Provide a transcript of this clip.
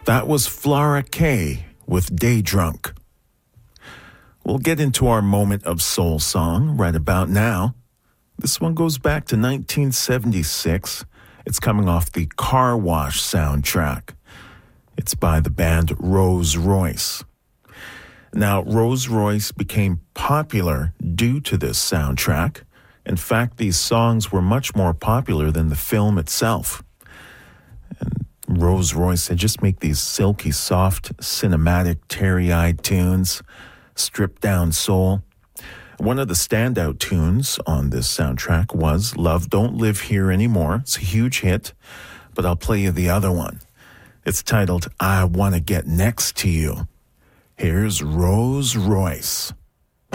That was Flora Kay with Day Drunk. We'll get into our moment of soul song right about now. This one goes back to 1976. It's coming off the Car Wash soundtrack. It's by the band Rose Royce. Now, Rose Royce became popular due to this soundtrack. In fact, these songs were much more popular than the film itself. And Rose Royce, they just make these silky, soft, cinematic, teary-eyed tunes, stripped-down soul. One of the standout tunes on this soundtrack was Love Don't Live Here Anymore. It's a huge hit, but I'll play you the other one. It's titled I Wanna Get Next to You. Here's Rose Royce.